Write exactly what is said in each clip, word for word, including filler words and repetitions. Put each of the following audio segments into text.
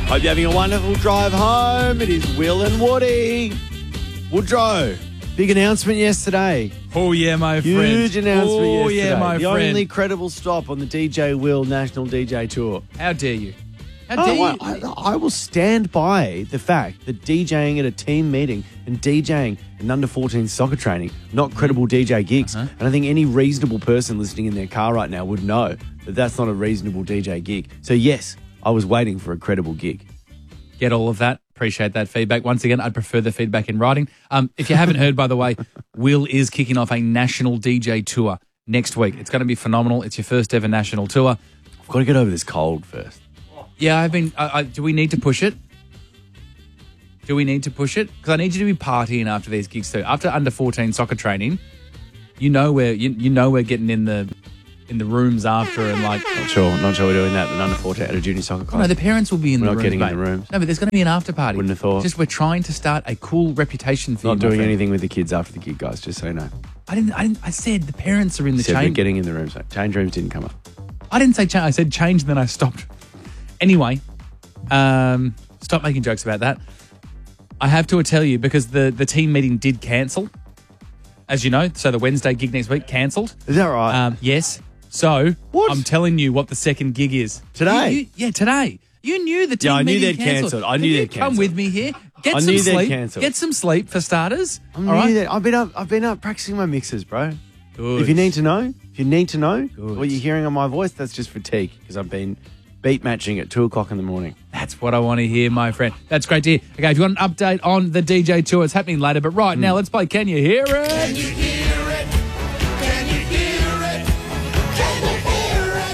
Hope you're having a wonderful drive home. It is Will and Woody. Woodrow, big announcement yesterday. Oh, yeah, my Huge friend. Huge announcement oh, yesterday. yeah, my the friend. only credible stop on the D J Will National D J Tour. How dare you? How dare Oh, you? I, I will stand by the fact that DJing at a team meeting and DJing an under fourteen soccer training, not credible D J gigs. Uh-huh. And I think any reasonable person listening in their car right now would know that that's not a reasonable D J gig. So, yes, I was waiting for a credible gig. Get all of that. Appreciate that feedback. Once again, I'd prefer the feedback in writing. Um, if you haven't heard, by the way, Will is kicking off a national D J tour next week. It's going to be phenomenal. It's your first ever national tour. I've got to get over this cold first. Yeah, I've been. I, I, do we need to push it? Do we need to push it? Because I need you to be partying after these gigs too. After under fourteen soccer training, you know we're you, you know we're getting in the in the rooms after and like. Not sure. Not sure we're doing that. An under fourteen at a junior soccer class. No, the parents will be in we're the not rooms. getting mate. in the rooms. No, but there's going to be an after party. Wouldn't have thought. Just we're trying to start a cool reputation for you. Not my doing friend. anything with the kids after the gig, guys. Just so you know. I didn't. I didn't. I said the parents are in the Said we're change. getting in the rooms. Change rooms didn't come up. I didn't say change. I said change, and then I stopped. Anyway, um, stop making jokes about that. I have to tell you because the, the team meeting did cancel, as you know. So the Wednesday gig next week cancelled. Is that right? Um, yes. So What? I'm telling you what the second gig is Today? You- you- yeah, today. You knew the team Yeah, I knew meeting they'd cancelled. cancelled. I Can knew you they'd come cancelled. with me here. Get I some knew they'd sleep. cancelled. Get some sleep for starters. I'm all new right. there. I've been up. I've been up practicing my mixes, bro. Good. If you need to know, if you need to know Good. what you're hearing on my voice, that's just fatigue because I've been beat matching at two o'clock in the morning. That's what I want to hear, my friend. That's great to hear. Okay, if you want an update on the D J tour, it's happening later. But right now, let's play Can You Hear It? Can you hear it? Can you hear it? Can you hear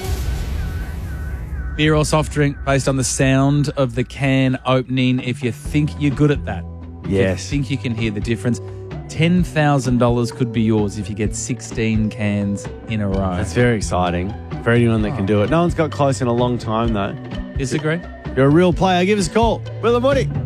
it? Beer or soft drink based on the sound of the can opening. If you think you're good at that, Yes. if you think you can hear the difference, ten thousand dollars could be yours if you get sixteen cans in a row. That's very exciting for anyone that can do it. No one's got close in a long time, though. Disagree? You're a real player. Give us a call. Will and Woody.